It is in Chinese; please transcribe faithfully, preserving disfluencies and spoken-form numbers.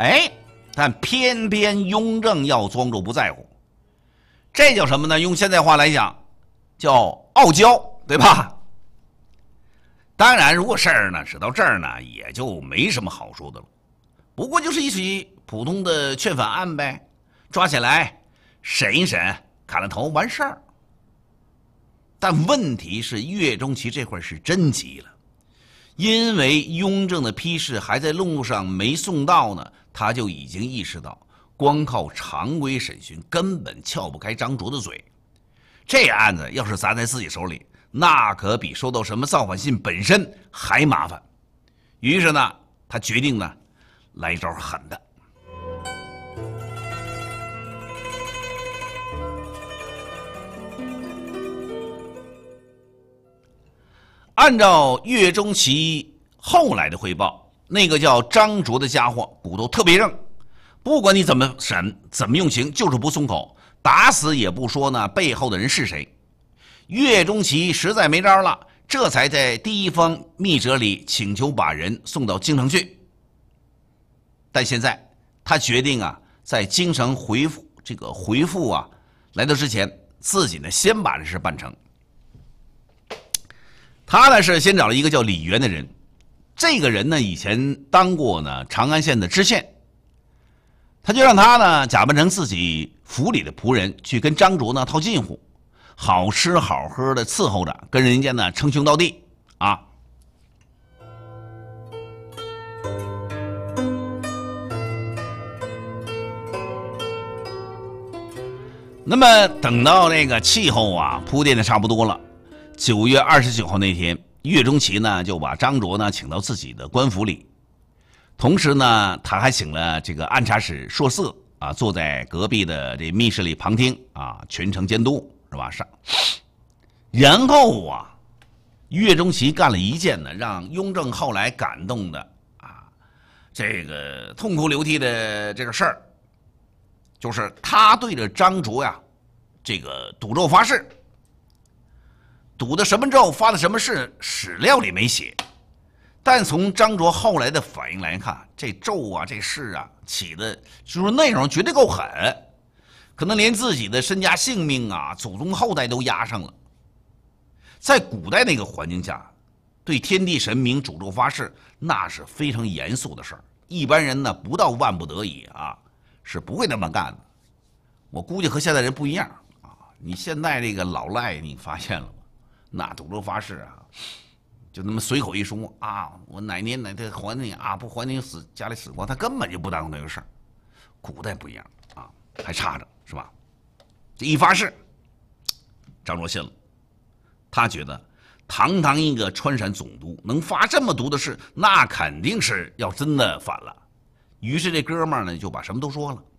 哎，但偏偏雍正要庄主不在乎，这叫什么呢？用现在话来讲，叫傲娇，对吧？当然，如果事儿呢，指到这儿呢，也就没什么好说的了。不过就是一起普通的劝返案呗，抓起来审一审，砍了头完事儿。但问题是，岳钟琪这会儿是真急了，因为雍正的批示还在路上没送到呢，他就已经意识到，光靠常规审讯根本撬不开张卓的嘴。这案子要是砸在自己手里，那可比收到什么造反信本身还麻烦。于是呢，他决定呢，来招狠的。按照岳钟琪后来的汇报，那个叫张卓的家伙骨头特别硬，不管你怎么审怎么用刑，就是不松口，打死也不说呢背后的人是谁。岳钟琪实在没招了，这才在第一封密折里请求把人送到京城去。但现在他决定啊，在京城回复这个回复啊来到之前，自己呢先把这事办成。他呢是先找了一个叫李元的人，这个人呢以前当过呢长安县的知县，他就让他呢假扮成自己府里的仆人，去跟张卓呢套近乎，好吃好喝的伺候着，跟人家呢称兄道弟啊。那么等到那个气候啊铺垫的差不多了，九月二十九号那天，岳钟琪呢就把张卓呢请到自己的官府里，同时呢，他还请了这个按察使硕色啊，坐在隔壁的这密室里旁听啊，全程监督，是吧？上，然后啊，岳钟琪干了一件呢，让雍正后来感动的啊，这个痛哭流涕的这个事儿，就是他对着张卓呀，这个赌咒发誓。赌的什么咒，发的什么誓，史料里没写，但从张卓后来的反应来看，这咒啊这誓啊起的就是内容绝对够狠，可能连自己的身家性命啊祖宗后代都押上了。在古代那个环境下，对天地神明诅咒发誓那是非常严肃的事儿，一般人呢不到万不得已啊是不会那么干的。我估计和现在人不一样啊，你现在这个老赖你发现了吗？那赌咒发誓啊，就那么随口一说啊，我哪年哪天还你啊，不还你死家里死光，他根本就不当那个事儿。古代不一样啊，还差着是吧？这一发誓，张卓信了，他觉得堂堂一个川陕总督能发这么毒的誓，那肯定是要真的反了。于是这哥们儿呢就把什么都说了。